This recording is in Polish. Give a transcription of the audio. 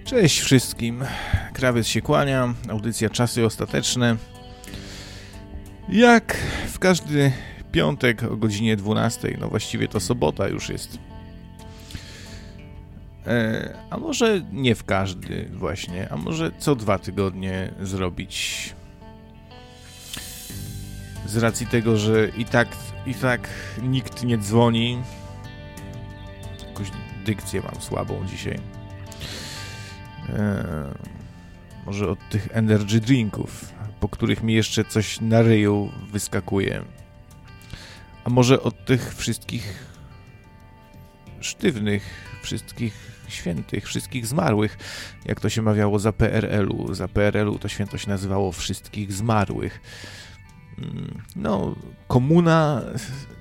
Cześć wszystkim, krawiec się kłania, audycja Czasy Ostateczne. Jak w każdy piątek o godzinie 12, no właściwie to sobota już jest. A może nie w każdy właśnie, a może co 2 tygodnie zrobić. Z racji tego, że i tak nikt nie dzwoni. Jakąś dykcję mam słabą dzisiaj. Może od tych energy drinków, po których mi jeszcze coś na ryju wyskakuje. A może od tych wszystkich sztywnych, wszystkich świętych, wszystkich zmarłych, jak to się mawiało za PRL-u. Za PRL-u to święto się nazywało wszystkich zmarłych. No, komuna